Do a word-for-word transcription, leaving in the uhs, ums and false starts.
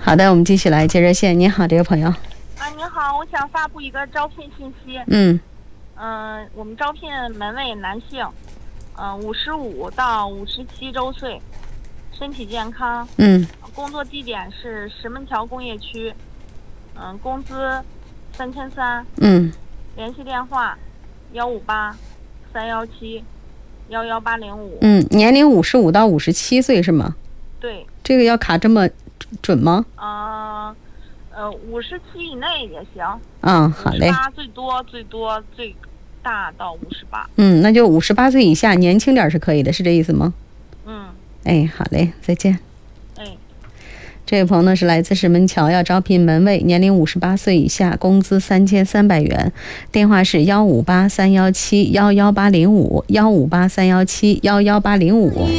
好的，我们继续来接热线。你好，这位朋友。 啊，您好，我想发布一个招聘信息。 嗯。 嗯、呃，我们招聘门卫男性，嗯、呃，五十五到五十七周岁，身体健康。 嗯。 工作地点是石门桥工业区。嗯、呃，工资三千三。 嗯。 联系电话幺五八三幺七幺幺八零五。 嗯，年龄五十五到五十七岁是吗？ 对。 这个要卡这么准吗？ 嗯。呃，五十七以内也行。 嗯，好嘞。 五十八最多最多最大到五十八。 嗯，那就五十八岁以下，年轻点是可以的，是这意思吗？ 嗯。 哎，好嘞，再见。 哎。 这位朋友呢是来自石门桥，要招聘门卫，年龄五十八岁以下，工资三千三百元，电话是幺五八三幺七幺幺八零五幺五八三幺七幺幺八零五。